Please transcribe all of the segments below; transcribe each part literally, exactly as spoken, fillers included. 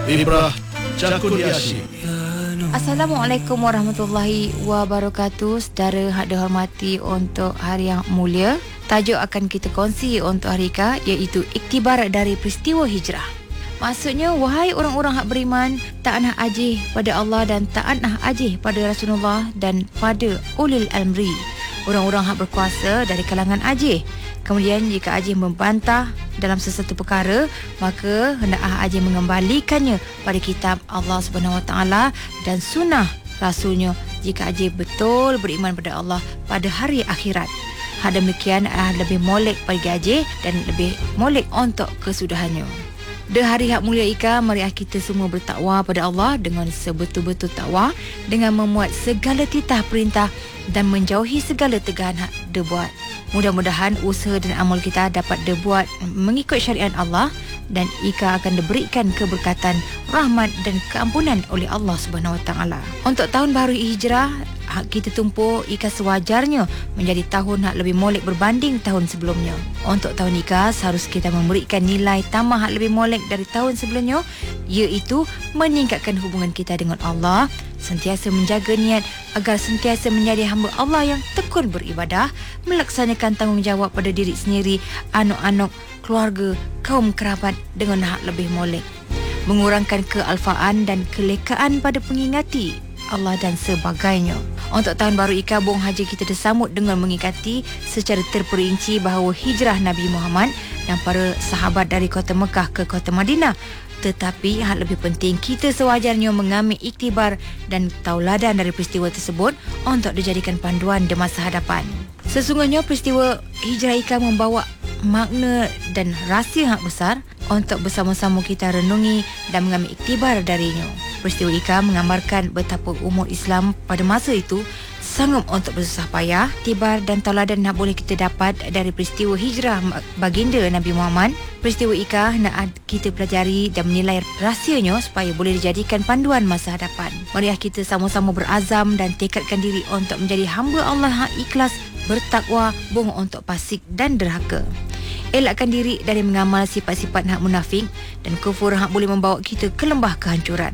Ibrah Cakudiasi. Assalamualaikum warahmatullahi wabarakatuh. Saudara hak dihormati, untuk hari yang mulia, tajuk akan kita kongsi untuk hari ini iaitu iktibar dari peristiwa hijrah. Maksudnya, wahai orang-orang hak beriman, taatlah ajih pada Allah dan taatlah ajih pada Rasulullah dan pada ulil amri, orang-orang hak berkuasa dari kalangan ajih. Kemudian jika ajih membantah dalam sesuatu perkara, maka hendaklah ajih mengembalikannya pada kitab Allah Subhanahu Wa Taala dan sunnah Rasulnya jika ajih betul beriman pada Allah pada hari akhirat. Hal demikian adalah lebih molek bagi ajih dan lebih molek untuk kesudahannya. Di hari hak mulia ika, mari kita semua bertakwa pada Allah dengan sebetul-betul takwa, dengan memuat segala titah perintah dan menjauhi segala tegahan hak dibuat. Mudah-mudahan usaha dan amal kita dapat dibuat mengikut syariat Allah dan ika akan diberikan keberkatan, rahmat dan keampunan oleh Allah Subhanahu Wa Taala. Untuk tahun baru hijrah, hak kita tumpu ika sewajarnya menjadi tahun hak lebih molek berbanding tahun sebelumnya. Untuk tahun ika seharusnya kita memberikan nilai tambah hak lebih molek dari tahun sebelumnya, iaitu meningkatkan hubungan kita dengan Allah, sentiasa menjaga niat agar sentiasa menjadi hamba Allah yang tekun beribadah, melaksanakan tanggungjawab pada diri sendiri, anak-anak, keluarga, kaum kerabat dengan hak lebih molek, mengurangkan kealfaan dan kelekaan pada pengingati Allah dan sebagainya. Untuk tahun baru ika, bong haji kita disambut dengan mengingati secara terperinci bahawa hijrah Nabi Muhammad dan para sahabat dari kota Mekah ke kota Madinah. Tetapi hal lebih penting, kita sewajarnya mengambil iktibar dan tauladan dari peristiwa tersebut untuk dijadikan panduan di masa hadapan. Sesungguhnya peristiwa hijrah ika membawa makna dan rahsia yang besar untuk bersama-sama kita renungi dan mengambil iktibar darinya. Peristiwa ika menggambarkan betapa umat Islam pada masa itu sanggup untuk bersusah payah. Iktibar dan tauladan yang boleh kita dapat dari peristiwa hijrah baginda Nabi Muhammad. Peristiwa ika nak kita pelajari dan menilai rahsianya supaya boleh dijadikan panduan masa hadapan. Mari kita sama-sama berazam dan tekadkan diri untuk menjadi hamba Allah yang ikhlas, bertakwa, bong untuk fasik dan derhaka. Elakkan diri dari mengamal sifat-sifat hak munafik dan kufur hak boleh membawa kita ke lembah kehancuran.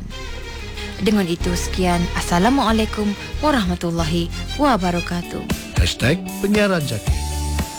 Dengan itu, sekian. Assalamualaikum warahmatullahi wabarakatuh. Hashtag Penyiaran Jaki.